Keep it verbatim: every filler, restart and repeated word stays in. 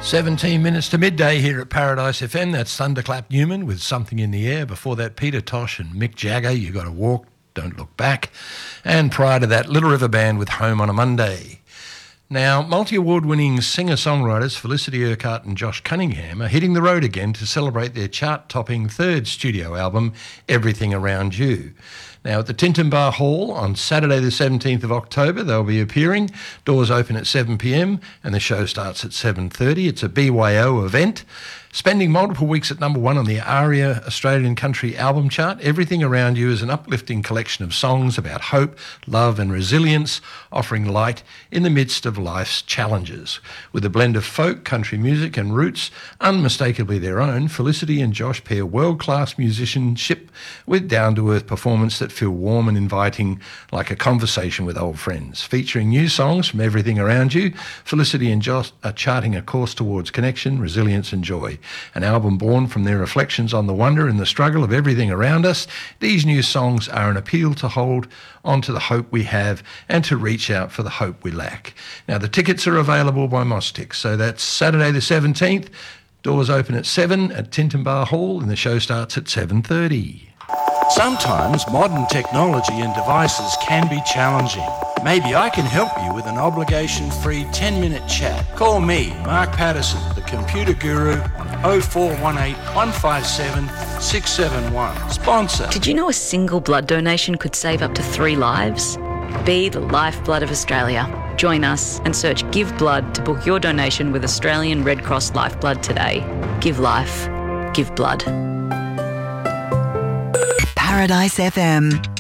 seventeen minutes to midday here at Paradise F M. That's Thunderclap Newman with Something in the Air. Before that, Peter Tosh and Mick Jagger, You Gotta Walk, Don't Look Back. And prior to that, Little River Band with Home on a Monday. Now, multi-award winning singer-songwriters Felicity Urquhart and Josh Cunningham are hitting the road again to celebrate their chart-topping third studio album, Everything Around You. Now, at the Tintinbar Hall on Saturday the seventeenth of October, they'll be appearing. Doors open at seven p m and the show starts at seven thirty. It's a B Y O event. Spending multiple weeks at number one on the ARIA Australian Country Album Chart, Everything Around You is an uplifting collection of songs about hope, love and resilience, offering light in the midst of life's challenges. With a blend of folk, country music and roots unmistakably their own, Felicity and Josh pair world-class musicianship with down-to-earth performance that feel warm and inviting, like a conversation with old friends. Featuring new songs from Everything Around You, Felicity and Josh are charting a course towards connection, resilience and joy. An album born from their reflections on the wonder and the struggle of everything around us, these new songs are an appeal to hold on to the hope we have and to reach out for the hope we lack. Now, the tickets are available by Mostix, so that's Saturday the seventeenth. Doors open at seven at Tintinbar Hall and the show starts at seven thirty. Sometimes modern technology and devices can be challenging. Maybe I can help you with an obligation-free ten-minute chat. Call me, Mark Patterson, the computer guru, on oh four one eight, one five seven, six seven one. Sponsor. Did you know a single blood donation could save up to three lives? Be the lifeblood of Australia. Join us and search Give Blood to book your donation with Australian Red Cross Lifeblood today. Give life. Give blood. Paradise F M.